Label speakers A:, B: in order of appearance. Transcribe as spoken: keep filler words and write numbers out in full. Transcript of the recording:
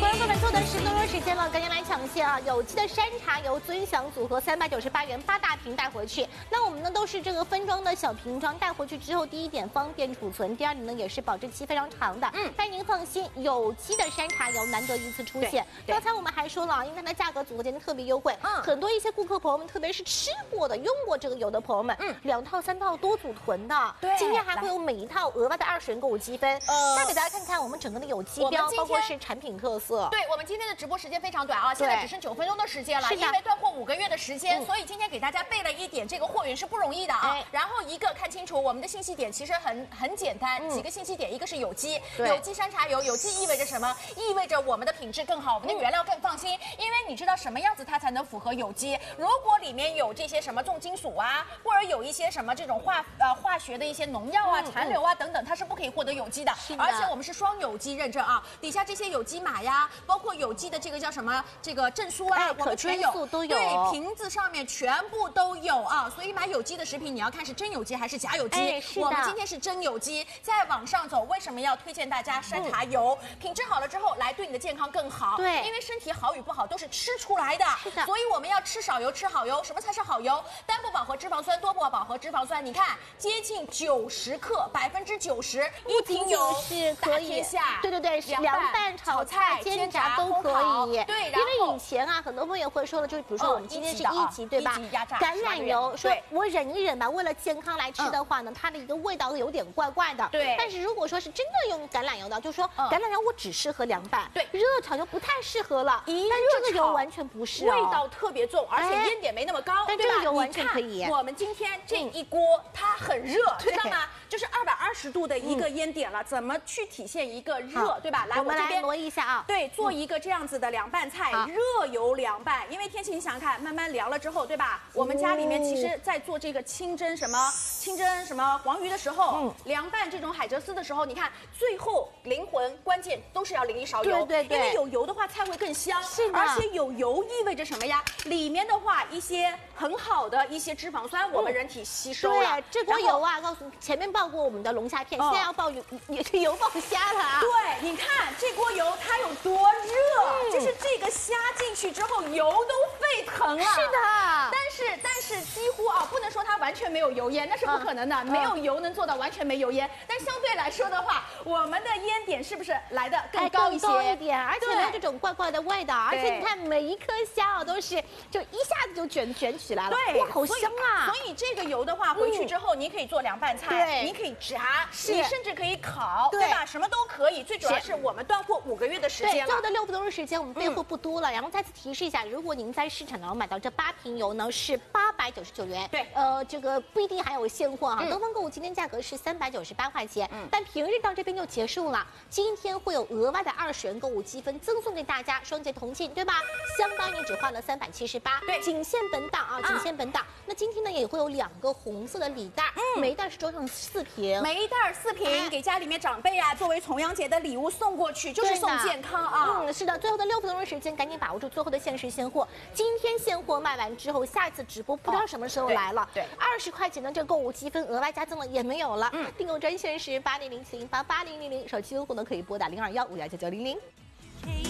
A: 观众朋友们，凑的十分钟时间了，赶紧来抢先啊！有机的山茶油尊享组合三百九十八元八大瓶带回去。那我们呢都是这个分装的小瓶装，带回去之后，第一点方便储存，第二点呢也是保质期非常长的。嗯，但您放心，有机的山茶油难得一次出现。刚才我们还说了，因为它的价格组合间特别优惠，嗯，很多一些顾客朋友们，特别是吃过的、用过这个油的朋友们，嗯，两套三套多组囤的。对，今天还会有每一套额外的二十元购物积分。呃，再给大家看看我们整个的有机标，包括是产品特色。
B: 对，我们今天的直播时间非常短啊，现在只剩九分钟的时间了，因为断货五个月的时间，嗯、所以今天给大家备了一点这个货源是不容易的啊。哎、然后一个看清楚，我们的信息点其实很很简单，嗯、几个信息点，一个是有机，有机山茶油，有机意味着什么？意味着我们的品质更好，我们的原料更放心，因为你知道什么样子它才能符合有机？如果里面有这些什么重金属啊，或者有一些什么这种化呃化学的一些农药啊、嗯、残留啊等等，它是不可以获得有机的。而且我们是双有机认证啊，底下这些有机码呀，包括有机的这个叫什么这个证书啊，哎、我们全有，
A: 都有，
B: 对，瓶子上面全部都有啊。所以买有机的食品，你要看是真有机还是假有机。哎、我们今天是真有机，再往上走，为什么要推荐大家山茶油？嗯、品质好了之后，来对你的健康更好。对，因为身体好与不好都是吃出来的。是的，所以我们要吃少油，吃好油。什么才是好油？单不饱和脂肪酸，多不饱和脂肪酸，你看接近九十克，百分之九十，一瓶油
A: 是可以。对对对，凉拌、炒菜、煎炸都可以。对，因为以前啊，很多朋友会说的，就是比如说我们今天是一级，对吧？橄榄油，说我忍一忍吧，为了健康来吃的话呢，它的一个味道有点怪怪的。对。但是如果说是真的用橄榄油的，就说橄榄油我只适合凉拌，对，热炒就不太适合了。但这个油完全不是，
B: 味道特别重，而且烟点没那么高，
A: 但这个油完全可以。
B: 我们今天这一锅它很热，知道吗？就是二百二十度的一个烟点了，怎么去体现一个热，对吧？来，
A: 我们来挪一下啊。
B: 对，做一个这样子的凉拌菜，热油凉拌。因为天气你想想看，慢慢凉了之后，对吧？我们家里面其实在做这个清蒸什么清蒸什么黄鱼的时候，凉拌这种海蜇丝的时候，你看最后灵魂关键都是要淋一勺油，对对对，因为有油的话菜会更香。是的，而且有油意味着什么呀？里面的话一些很好的一些脂肪酸，我们人体吸收了。
A: 对，这锅油啊，告诉你前面爆过我们的龙虾片，现在要爆油油爆虾了啊。
B: 对，你看这锅油它有多热，就是这个虾进去之后油都沸腾了。
A: 是的，
B: 但是但是几乎啊，不能说它完全没有油烟，那是不可能的，没有油能做到完全没油烟。但相对来说的话，我们的烟点是不是来的更高一些？
A: 高一点，而且没有这种怪怪的味道，而且你看每一颗虾啊都是就一下子就卷卷起来了，对，哇，好香啊！
B: 所以这个油的话，回去之后你可以做凉拌菜，你可以炸，你甚至可以烤，对吧？什么都可以。最主要是我们断货五个月的时间了，
A: 最后的六分钟的时间我们备货不多了。然后再次提示一下，如果您在市场当中买到这八瓶油呢，是八百九十九元。对，呃，这个不一定还有现货哈。东方购物今天价格是三百九十八块钱，但平日到这边就结束了。今天会有额外的二十元购物积分赠送给大家，双节同庆，对吧？相当于只花了三百七十八，对，仅限本档啊，仅限本档。那今天呢也会有两个红色的礼袋，每一袋是装上四瓶，
B: 每一袋四瓶，给家里面长辈啊，作为重阳节的礼物送过去，就是送健康啊。
A: 嗯，是的，最后的六分钟的时间，赶紧把握住最后的限时现货。今天现货卖完之后，下一次直播不知道什么时候来了。对，二十块钱的这购物积分额外加赠了也没有了。嗯，订购专线是八零零七零八八零零零，手机用户呢可以拨打零二幺五幺九九零零。